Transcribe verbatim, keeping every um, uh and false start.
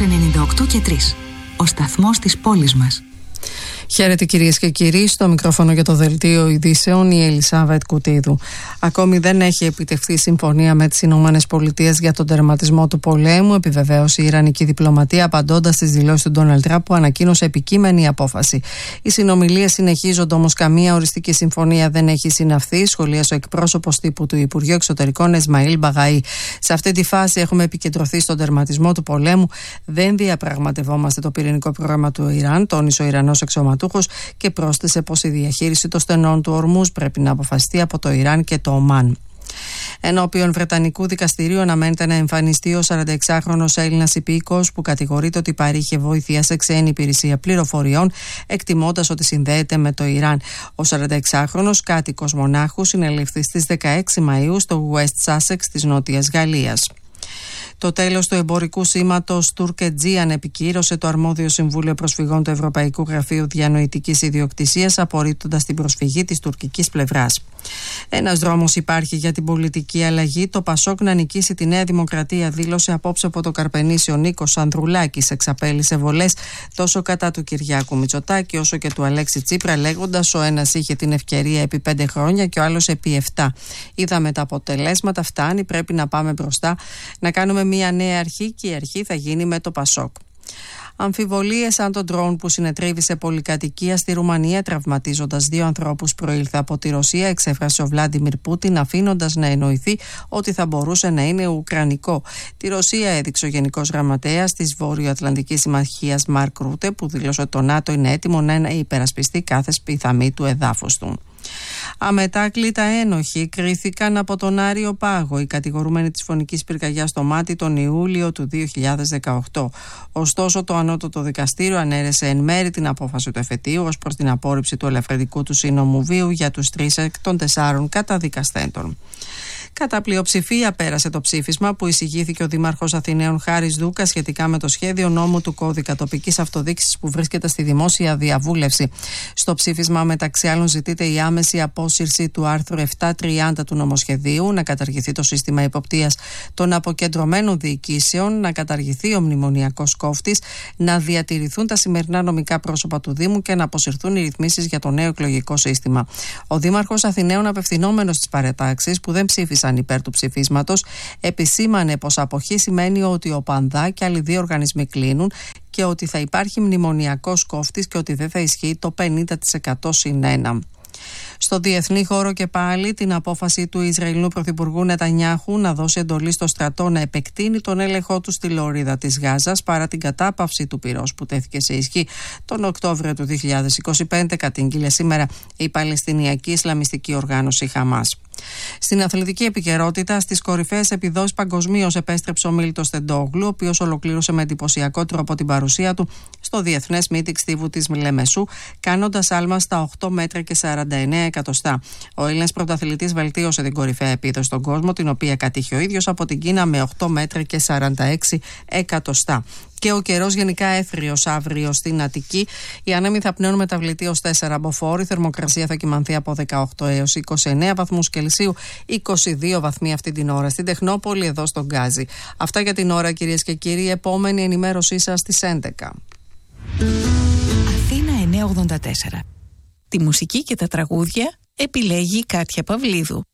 ενενήντα οκτώ και τρία. Ο σταθμός της πόλης μας. Χαίρετε κυρίες και κύριοι, στο μικρόφωνο για το δελτίο ειδήσεων η Ελισάβετ Κουτίδου. Ακόμη δεν έχει επιτευχθεί συμφωνία με τις Ηνωμένες Πολιτείες για τον τερματισμό του πολέμου, επιβεβαίωσε η Ιρανική διπλωματία απαντώντας στις δηλώσεις του Ντόναλντ Τραμπ που ανακοίνωσε επικείμενη απόφαση. Οι συνομιλίες συνεχίζονται, όμως καμία οριστική συμφωνία δεν έχει συναυθεί, σχολίασε ο εκπρόσωπος τύπου του Υπουργείου Εξωτερικών Εσμαήλ Μπαγαή. Σε αυτή τη φάση έχουμε επικεντρωθεί στον τερματισμό του πολέμου. Δεν διαπραγματευόμαστε το πυρηνικό πρόγραμμα του Ιράν, τόνισε ο Ιρανός εξωματούχος και πρόσθεσε πως η διαχείριση των στενών του Ορμούζ πρέπει να αποφασιστεί από το Ιράν και το Ομάν. Ενώπιον Βρετανικού δικαστηρίου αναμένεται να εμφανιστεί ο σαρανταεξάχρονος Έλληνας υπήκοος που κατηγορείται ότι παρήχε βοήθεια σε ξένη υπηρεσία πληροφοριών, εκτιμώντας ότι συνδέεται με το Ιράν. Ο σαρανταεξάχρονος κάτοικος μονάχου συνελήφθη στις δεκαέξι Μαΐου στο West Sussex της Νότιας Γαλλίας. Το τέλος του εμπορικού σήματος Τουρκετζίαν επικύρωσε το αρμόδιο Συμβούλιο Προσφυγών του Ευρωπαϊκού Γραφείου Διανοητικής Ιδιοκτησίας, απορρίπτοντας την προσφυγή της τουρκικής πλευράς. Ένας δρόμος υπάρχει για την πολιτική αλλαγή. Το Πασόκ να νικήσει τη Νέα Δημοκρατία, δήλωσε απόψε από το Καρπενήσι ο Νίκος Ανδρουλάκης. Εξαπέλυσε βολές τόσο κατά του Κυριάκου Μητσοτάκη όσο και του Αλέξη Τσίπρα, λέγοντας ο ένας είχε την ευκαιρία επί πέντε χρόνια και ο άλλος επί επτά. Είδαμε τα αποτελέσματα, φτάνει, πρέπει να πάμε μπροστά, να κάνουμε μια νέα αρχή και η αρχή θα γίνει με το Πασόκ. Αμφιβολίες αν το ντρόουν που συνετρίβει σε πολυκατοικία στη Ρουμανία, τραυματίζοντας δύο ανθρώπους, προήλθε από τη Ρωσία, εξέφρασε ο Βλάντιμιρ Πούτιν, αφήνοντας να εννοηθεί ότι θα μπορούσε να είναι ουκρανικό. Τη Ρωσία έδειξε ο Γενικός Γραμματέας της Βόρειο-Ατλαντικής Συμμαχίας Μαρκ Ρούτε, που δήλωσε ότι το ΝΑΤΟ είναι έτοιμο να υπερασπιστεί κάθε σπιθαμή του εδάφους του. Αμετάκλητα ένοχοι κρίθηκαν από τον Άριο Πάγο, οι κατηγορούμενοι της φωνικής πυρκαγιάς στο Μάτι τον Ιούλιο του δύο χιλιάδες δεκαοκτώ. Ωστόσο, το ανώτατο δικαστήριο ανέρεσε εν μέρη την απόφαση του εφετείου ως προς την απόρριψη του ελαφρυντικού του σύνομου βίου για τους τρεις εκ των τεσσάρων καταδικαστέντων. Κατά πλειοψηφία πέρασε το ψήφισμα που εισηγήθηκε ο Δήμαρχος Αθηναίων Χάρης Δούκας σχετικά με το σχέδιο νόμου του κώδικα τοπικής αυτοδιοίκησης που βρίσκεται στη δημόσια διαβούλευση. Στο ψήφισμα, μεταξύ άλλων, ζητείται η άμεση απόσυρση του άρθρου επτακόσια τριάντα του νομοσχεδίου, να καταργηθεί το σύστημα υποπτίας των αποκεντρωμένων διοικήσεων, να καταργηθεί ο μνημονιακός κόφτης, να διατηρηθούν τα σημερινά νομικά πρόσωπα του Δήμου και να αποσυρθούν οι ρυθμίσεις για το νέο εκλογικό σύστημα. Ο Δήμαρχος Αθηναίων, απευθυνόμενος στις παρετάξεις που δεν ψήφισαν υπέρ του ψηφίσματος, επισήμανε πως αποχή σημαίνει ότι ο Πανδά και άλλοι δύο οργανισμοί κλείνουν και ότι θα υπάρχει μνημονιακός κόφτης και ότι δεν θα ισχύει το πενήντα τοις εκατό συν ένα. Στο διεθνή χώρο και πάλι την απόφαση του Ισραηλινού Πρωθυπουργού Νετανιάχου να δώσει εντολή στο στρατό να επεκτείνει τον έλεγχό του στη λωρίδα της Γάζας παρά την κατάπαυση του πυρός που τέθηκε σε ισχύ τον Οκτώβριο του δύο χιλιάδες είκοσι πέντε, κατήγγειλε σήμερα η Παλαιστινιακή Ισλαμιστική Οργάνωση Χαμάς. Στην αθλητική επικαιρότητα, στις κορυφαίες επιδόσεις παγκοσμίως επέστρεψε ο Μίλτος Τεντόγλου, ο οποίος ολοκλήρωσε με εντυπωσιακό τρόπο την παρουσία του στο διεθνές μύτικ στίβου της Λεμεσού, κάνοντας άλμα στα οκτώ μέτρα και σαράντα εννέα εκατοστά. Ο Έλληνας πρωταθλητής βελτίωσε την κορυφαία επίδοση στον κόσμο, την οποία κατήχε ο ίδιος από την Κίνα με οκτώ μέτρα και σαράντα έξι εκατοστά. Και ο καιρός γενικά έθριος αύριο στην Αττική. Οι άνεμοι θα πνέουν μεταβλητή ως τέσσερα μποφόρ. Η θερμοκρασία θα κυμανθεί από δεκαοκτώ έως είκοσι εννέα βαθμούς Κελσίου, είκοσι δύο βαθμοί αυτή την ώρα στην Τεχνόπολη, εδώ στον Γκάζι. Αυτά για την ώρα, κυρίες και κύριοι. Επόμενη ενημέρωσή σας στις έντεκα. Αθήνα εννιακόσια ογδόντα τέσσερα. Τη μουσική και τα τραγούδια επιλέγει η Κάτια Παυλίδου.